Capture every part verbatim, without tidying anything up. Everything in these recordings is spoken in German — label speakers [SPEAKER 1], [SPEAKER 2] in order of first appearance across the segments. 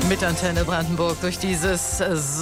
[SPEAKER 1] Mit Antenne Brandenburg durch dieses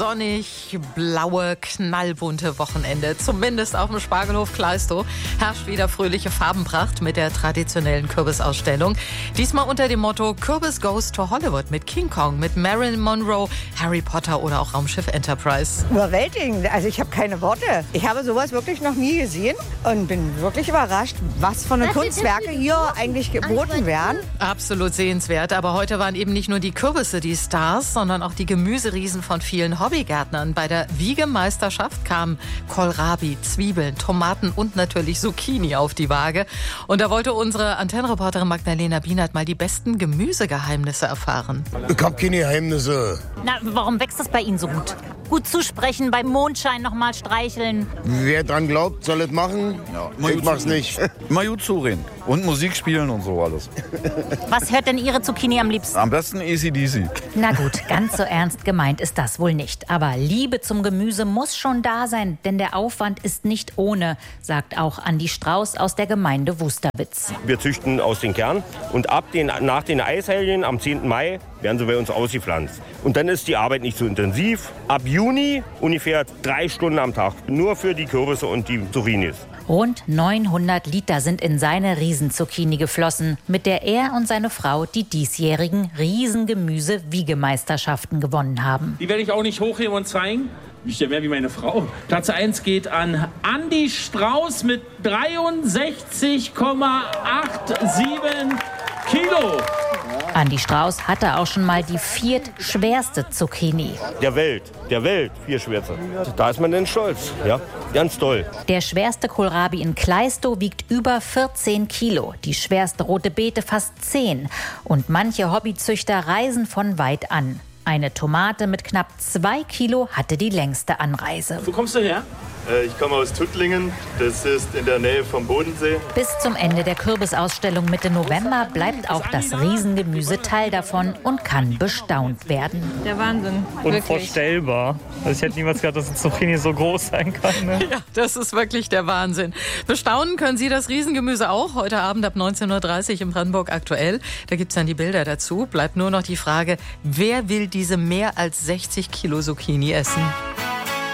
[SPEAKER 1] sonnig-blaue, knallbunte Wochenende. Zumindest auf dem Spargelhof Kleistow herrscht wieder fröhliche Farbenpracht mit der traditionellen Kürbisausstellung. Diesmal unter dem Motto Kürbis Goes to Hollywood mit King Kong, mit Marilyn Monroe, Harry Potter oder auch Raumschiff Enterprise.
[SPEAKER 2] Überwältigend. Also ich habe keine Worte. Ich habe sowas wirklich noch nie gesehen und bin wirklich überrascht, was für eine Kunstwerke hier eigentlich geboten werden.
[SPEAKER 1] Absolut sehenswert. Aber heute waren eben nicht nur die Kürbisse die Stars, sondern auch die Gemüseriesen von vielen Hobbygärtnern. Bei der Wiegemeisterschaft kamen Kohlrabi, Zwiebeln, Tomaten und natürlich Zucchini auf die Waage. Und da wollte unsere Antennenreporterin Magdalena Bienert mal die besten Gemüsegeheimnisse erfahren.
[SPEAKER 3] Ich hab keine Geheimnisse.
[SPEAKER 4] Na, warum wächst das bei Ihnen so gut? Gut zusprechen, beim Mondschein noch mal streicheln.
[SPEAKER 3] Wer dran glaubt, soll es machen.
[SPEAKER 5] Ja,
[SPEAKER 3] ich mach's nicht.
[SPEAKER 5] Mal gut zureden. Und Musik spielen und so alles.
[SPEAKER 4] Was hört denn Ihre Zucchini am liebsten?
[SPEAKER 5] Am besten A C D C.
[SPEAKER 4] Na gut, ganz so ernst gemeint ist das wohl nicht. Aber Liebe zum Gemüse muss schon da sein, denn der Aufwand ist nicht ohne, sagt auch Andi Strauß aus der Gemeinde Wusterwitz.
[SPEAKER 6] Wir züchten aus den Kern und ab den, nach den Eishelgen am zehnten Mai werden sie bei uns ausgepflanzt. Und dann ist die Arbeit nicht so intensiv. Ab Juni ungefähr drei Stunden am Tag, nur für die Kürbisse und die Zucchinis.
[SPEAKER 4] Rund neunhundert Liter sind in seine Riesenzucchini geflossen, mit der er und seine Frau die diesjährigen Riesengemüse-Wiegemeisterschaften gewonnen haben.
[SPEAKER 7] Die werde ich auch nicht hochheben und zeigen. Ich ja mehr wie meine Frau. Platz eins geht an Andi Strauß mit dreiundsechzig Komma siebenundachtzig Kilo.
[SPEAKER 4] Andi Strauß hatte auch schon mal die viertschwerste Zucchini.
[SPEAKER 6] Der Welt, der Welt, vier Schwärze. Da ist man dann stolz, ja, ganz toll.
[SPEAKER 4] Der schwerste Kohlrabi in Kleistow wiegt über vierzehn Kilo, die schwerste rote Beete fast zehn. Und manche Hobbyzüchter reisen von weit an. Eine Tomate mit knapp zwei Kilo hatte die längste Anreise.
[SPEAKER 7] Wo kommst du her?
[SPEAKER 8] Ich komme aus Tuttlingen, das ist in der Nähe vom Bodensee.
[SPEAKER 4] Bis zum Ende der Kürbisausstellung Mitte November bleibt auch das Riesengemüse Teil davon und kann bestaunt werden.
[SPEAKER 9] Der Wahnsinn.
[SPEAKER 10] Unvorstellbar. Also ich hätte niemals gedacht, dass ein Zucchini so groß sein kann. Ne?
[SPEAKER 1] Ja, das ist wirklich der Wahnsinn. Bestaunen können Sie das Riesengemüse auch heute Abend ab neunzehn Uhr dreißig im Brandenburg Aktuell. Da gibt es dann die Bilder dazu. Bleibt nur noch die Frage, wer will diese mehr als sechzig Kilo Zucchini essen?